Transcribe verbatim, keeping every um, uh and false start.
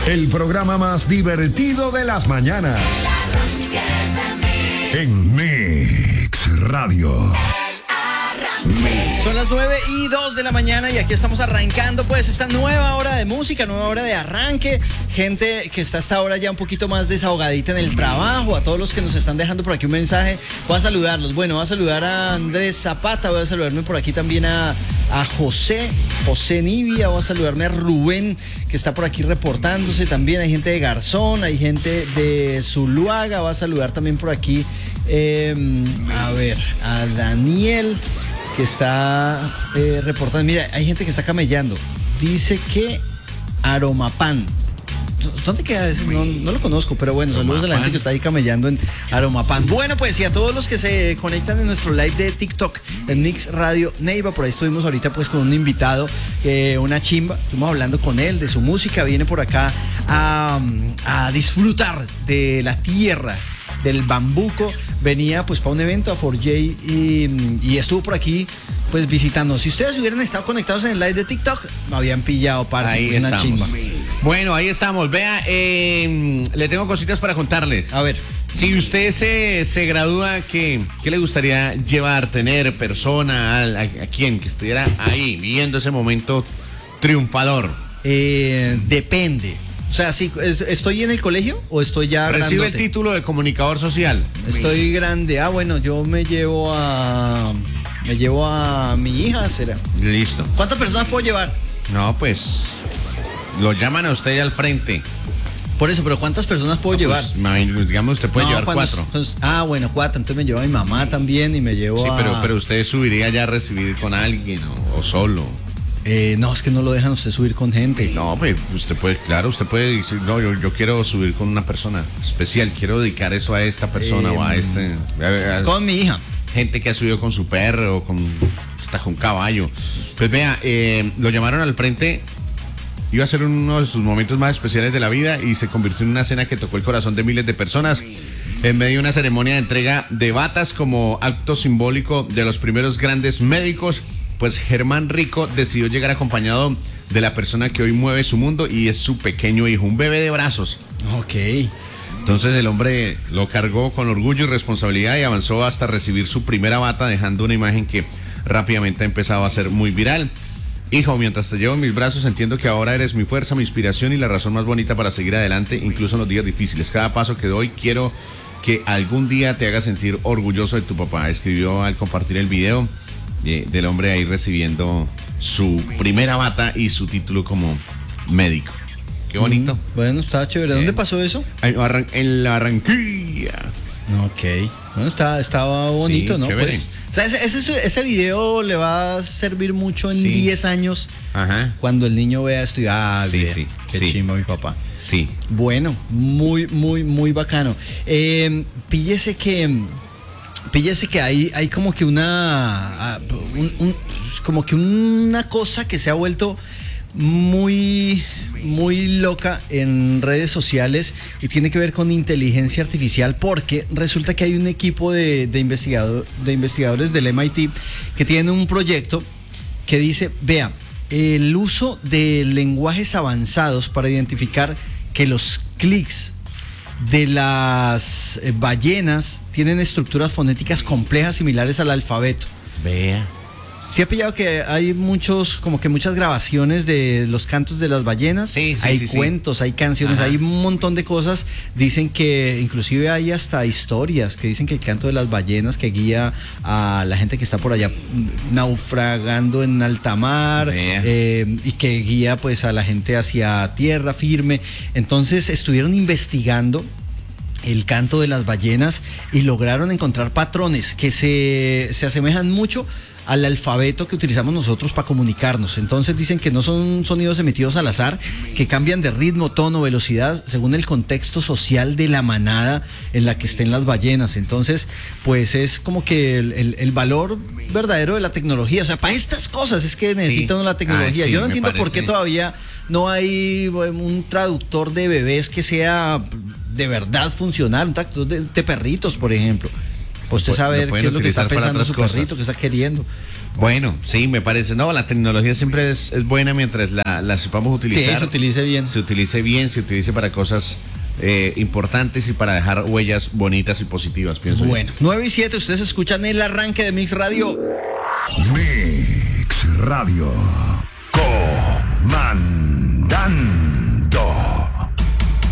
El programa más divertido de las mañanas. En Mix Radio. Son las nueve y dos de la mañana y aquí estamos arrancando pues esta nueva hora de música, nueva hora de arranque. Gente que está hasta ahora ya un poquito más desahogadita en el trabajo, a todos los que nos están dejando por aquí un mensaje, voy a saludarlos. Bueno, voy a saludar a Andrés Zapata, voy a saludarme por aquí también a, a José, José Nivia, voy a saludarme a Rubén, que está por aquí reportándose también. Hay gente de Garzón, hay gente de Zuluaga, voy a saludar también por aquí, eh, a ver, a Daniel, que está eh, reportando. Mira, hay gente que está camellando. Dice que Aromapan. ¿Dónde queda eso? No, no lo conozco, pero bueno, saludos Aromapan. A la gente que está ahí camellando en Aromapan. Bueno, pues y a todos los que se conectan en nuestro live de TikTok, en Mix Radio Neiva, por ahí estuvimos ahorita pues con un invitado, eh, una chimba, estuvimos hablando con él de su música, viene por acá a, a disfrutar de la tierra del bambuco, venía pues para un evento a cuatro J y, y estuvo por aquí pues visitando. Si ustedes hubieran estado conectados en el live de TikTok, me habían pillado para ahí una chimba. Bueno, ahí estamos. Vea, eh, le tengo cositas para contarles. A ver. Si usted se, se gradúa, ¿qué, ¿qué le gustaría llevar, tener, persona, a, a, a quién que estuviera ahí viviendo ese momento triunfador? Eh, depende. O sea, si estoy en el colegio o estoy ya Recibe grandote. El título de comunicador social. Estoy grande. Ah, bueno, yo me llevo a... Me llevo a mi hija, ¿será? Listo. ¿Cuántas personas puedo llevar? No, pues... Lo llaman a usted al frente. Por eso, pero ¿cuántas personas puedo no, llevar? Pues, digamos, usted puede no, llevar cuatro. Pues, ah, bueno, cuatro. Entonces me llevo a mi mamá también y me llevo sí, a... Sí, pero, pero usted subiría ya a recibir con alguien o, o solo. Eh, no, es que no lo dejan usted subir con gente. No, pues usted puede, claro, usted puede decir, no, yo, yo quiero subir con una persona especial, quiero dedicar eso a esta persona eh, o a este. A, a, con mi hija. Gente que ha subido con su perro o con, hasta con caballo. Pues vea, eh, lo llamaron al frente, iba a ser uno de sus momentos más especiales de la vida y se convirtió en una cena que tocó el corazón de miles de personas. En medio de una ceremonia de entrega de batas como acto simbólico de los primeros grandes médicos, pues Germán Rico decidió llegar acompañado de la persona que hoy mueve su mundo y es su pequeño hijo, un bebé de brazos. Ok. Entonces el hombre lo cargó con orgullo y responsabilidad y avanzó hasta recibir su primera bata, dejando una imagen que rápidamente ha empezado a ser muy viral. Hijo, mientras te llevo en mis brazos, entiendo que ahora eres mi fuerza, mi inspiración y la razón más bonita para seguir adelante, incluso en los días difíciles. Cada paso que doy, quiero que algún día te haga sentir orgulloso de tu papá, escribió al compartir el video del hombre ahí recibiendo su primera bata y su título como médico. Qué bonito. Mm, bueno, está chévere. ¿Dónde eh, pasó eso? En la Barranquilla. Ok. Bueno, está, estaba bonito, sí, ¿no? Chévere. Pues, o sea, ese, ese, ese video le va a servir mucho en diez sí. años. Ajá. Cuando el niño vea esto y ah, sí, bien, sí, qué sí. chimba mi papá. Sí. Bueno, muy, muy, muy bacano. Eh, píllese que... Píllese que hay, hay como que una un, un, como que una cosa que se ha vuelto muy muy loca en redes sociales y tiene que ver con inteligencia artificial, porque resulta que hay un equipo de, de, investigado, de investigadores del M I T que tienen un proyecto que dice, vea, el uso de lenguajes avanzados para identificar que los clics de las eh, ballenas tienen estructuras fonéticas complejas similares al alfabeto. Vea. ¿Sí ha pillado que hay muchos, como que muchas grabaciones de los cantos de las ballenas? Sí, sí, hay sí, cuentos, sí. hay canciones, Ajá. hay un montón de cosas. Dicen que inclusive hay hasta historias que dicen que el canto de las ballenas que guía a la gente que está por allá naufragando en alta mar, eh, y que guía pues a la gente hacia tierra firme. Entonces estuvieron investigando el canto de las ballenas y lograron encontrar patrones que se, se asemejan mucho al alfabeto que utilizamos nosotros para comunicarnos. Entonces dicen que no son sonidos emitidos al azar, que cambian de ritmo, tono, velocidad según el contexto social de la manada en la que estén las ballenas. Entonces pues es como que el, el, el valor verdadero de la tecnología. O sea, para estas cosas es que necesitan sí. la tecnología. Ay, sí, yo no entiendo parece. por qué todavía no hay un traductor de bebés que sea de verdad funcional, un traductor de, de perritos, por ejemplo. Usted sabe qué es lo que está pensando su perrito, qué está queriendo. Bueno, sí, me parece. No, la tecnología siempre es, es buena mientras la, la sepamos utilizar. Sí, se utilice bien. Se utilice bien, se utilice para cosas eh, importantes y para dejar huellas bonitas y positivas, pienso Bueno, nueve y siete, ustedes escuchan el arranque de Mix Radio. Mix Radio. Comandante.